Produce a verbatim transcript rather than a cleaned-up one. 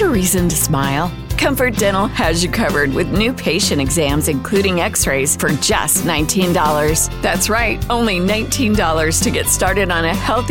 a reason to smile? Comfort Dental has you covered with new patient exams, including x-rays, for just nineteen dollars. That's right, only nineteen dollars to get started on a healthy